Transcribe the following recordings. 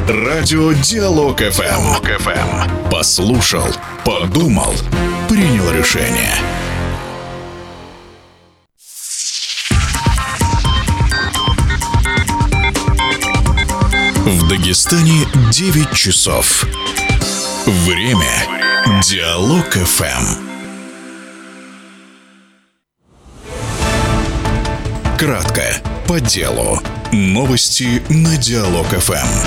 Радио Диалог ФМ. Послушал, подумал, принял решение. В Дагестане 9 часов. Время Диалог ФМ. Кратко, по делу. Новости на Диалог ФМ.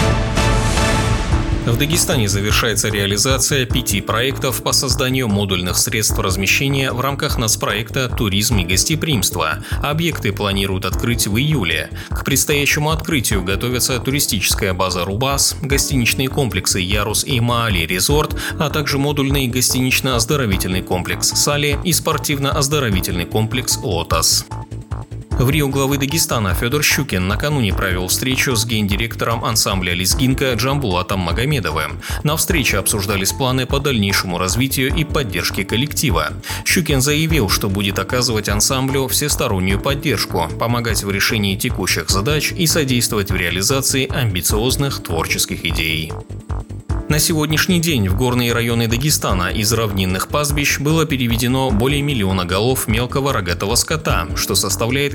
В Дагестане завершается реализация 5 проектов по созданию модульных средств размещения в рамках нацпроекта «Туризм и гостеприимство». Объекты планируют открыть в июле. К предстоящему открытию готовятся туристическая база «Рубас», гостиничные комплексы «Ярус» и «Маали Резорт», а также модульный гостинично-оздоровительный комплекс «Сали» и спортивно-оздоровительный комплекс «Лотос». В Рио главы Дагестана Федор Щукин накануне провел встречу с гендиректором ансамбля «Лезгинка» Джамбулатом Магомедовым. На встрече обсуждались планы по дальнейшему развитию и поддержке коллектива. Щукин заявил, что будет оказывать ансамблю всестороннюю поддержку, помогать в решении текущих задач и содействовать в реализации амбициозных творческих идей. На сегодняшний день в горные районы Дагестана из равнинных пастбищ было переведено более 1 миллиона голов мелкого рогатого скота, что составляет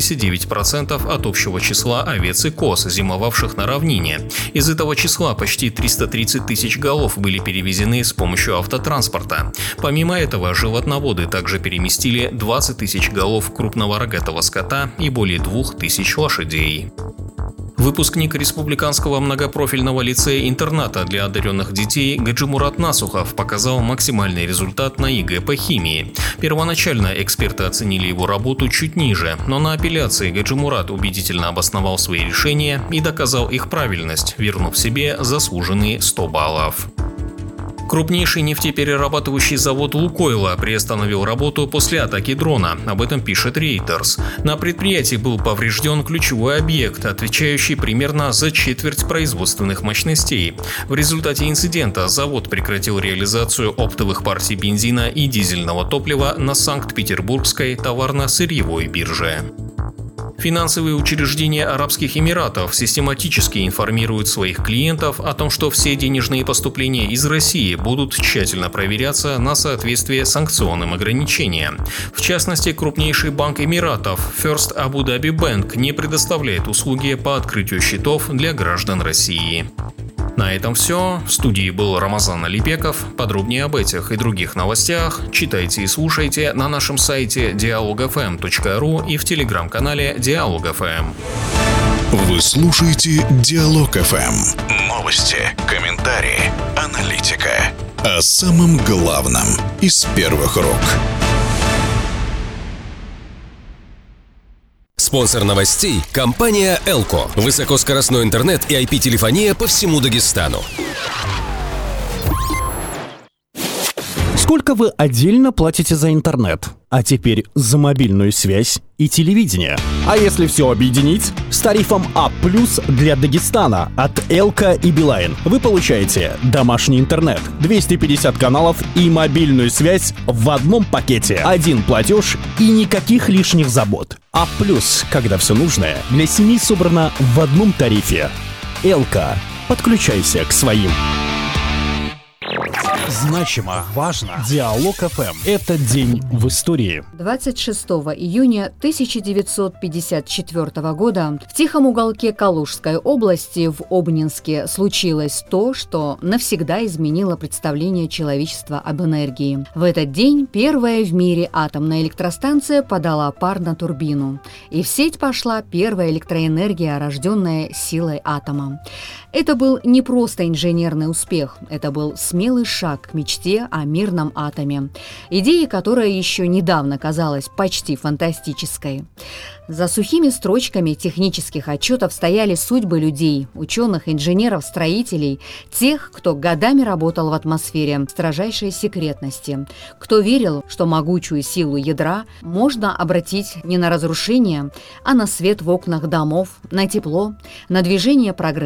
79% от общего числа овец и коз, зимовавших на равнине. Из этого числа почти 330 тысяч голов были перевезены с помощью автотранспорта. Помимо этого, животноводы также переместили 20 тысяч голов крупного рогатого скота и более 2000 лошадей. Выпускник Республиканского многопрофильного лицея-интерната для одаренных детей Гаджимурат Насухов показал максимальный результат на ЕГЭ по химии. Первоначально эксперты оценили его работу чуть ниже, но на апелляции Гаджимурат убедительно обосновал свои решения и доказал их правильность, вернув себе заслуженные 100 баллов. Крупнейший нефтеперерабатывающий завод «Лукойла» приостановил работу после атаки дрона. Об этом пишет Reuters. На предприятии был поврежден ключевой объект, отвечающий примерно за четверть производственных мощностей. В результате инцидента завод прекратил реализацию оптовых партий бензина и дизельного топлива на Санкт-Петербургской товарно-сырьевой бирже. Финансовые учреждения Арабских Эмиратов систематически информируют своих клиентов о том, что все денежные поступления из России будут тщательно проверяться на соответствие санкционным ограничениям. В частности, крупнейший банк Эмиратов First Abu Dhabi Bank не предоставляет услуги по открытию счетов для граждан России. На этом все. В студии был Рамазан Алипеков. Подробнее об этих и других новостях читайте и слушайте на нашем сайте dialogfm.ru и в телеграм-канале Диалог ФМ. Вы слушаете Диалог ФМ. Новости, комментарии, аналитика. О самом главном из первых рук. Спонсор новостей – компания «Элко». Высокоскоростной интернет и IP-телефония по всему Дагестану. Сколько вы отдельно платите за интернет? А теперь за мобильную связь и телевидение. А если все объединить? С тарифом А+ для Дагестана от Элка и Билайн вы получаете домашний интернет, 250 каналов и мобильную связь в одном пакете. Один платеж и никаких лишних забот. А+, когда все нужное для семьи собрано в одном тарифе. Элка. Подключайся к своим. Значимо, важно. Диалог ФМ. Это день в истории. 26 июня 1954 года в тихом уголке Калужской области в Обнинске случилось то, что навсегда изменило представление человечества об энергии. В этот день первая в мире атомная электростанция подала пар на турбину, и в сеть пошла первая электроэнергия, рожденная силой атома. Это был не просто инженерный успех, это был смелый шаг к мечте о мирном атоме, идея, которая еще недавно казалась почти фантастической. За сухими строчками технических отчетов стояли судьбы людей, ученых, инженеров, строителей, тех, кто годами работал в атмосфере строжайшей секретности, кто верил, что могучую силу ядра можно обратить не на разрушение, а на свет в окнах домов, на тепло, на движение прогресса.